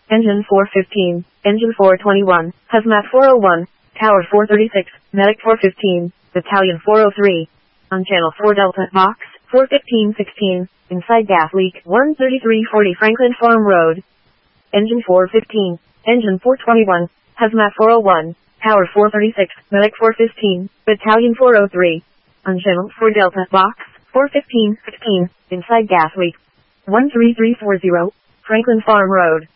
Engine 415, Engine 421, Hazmat 401, Tower 436, Medic 415, Battalion 403. On Channel 4 Delta, Box 41516, inside gas leak 13340 Franklin Farm Road. Engine 415, Engine 421, Hazmat 401, Tower 436, Medic 415, Battalion 403. On Channel 4 Delta, Box 41516, inside gas leak 13340, Franklin Farm Road.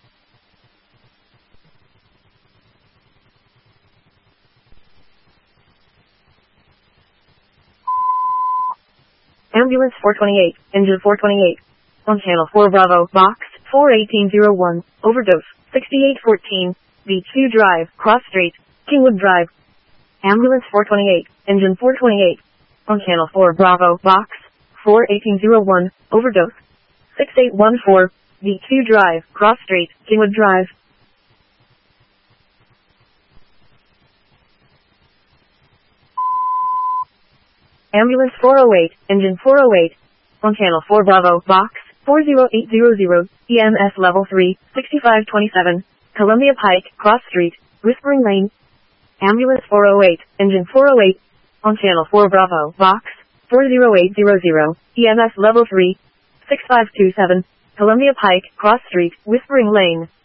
Ambulance 428, Engine 428. On Channel 4 Bravo, Box 41801, Overdose 6814, B2 Drive, Cross Street, Kingwood Drive. Ambulance 428, Engine 428. On Channel 4 Bravo, Box 41801, Overdose 6814, B2 Drive, Cross Street, Kingwood Drive. Ambulance 408, Engine 408. On Channel 4 Bravo, Box 40800, EMS Level 3, 6527, Columbia Pike, Cross Street, Whispering Lane. Ambulance 408, Engine 408. On Channel 4 Bravo, Box 40800, EMS Level 3, 6527, Columbia Pike, Cross Street, Whispering Lane.